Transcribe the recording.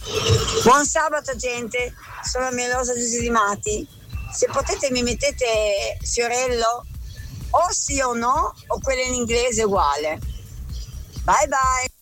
Buon sabato gente, sono Melosa Giusy di Mati. Se potete mi mettete Fiorello o sì o no o quella in inglese uguale. Bye bye.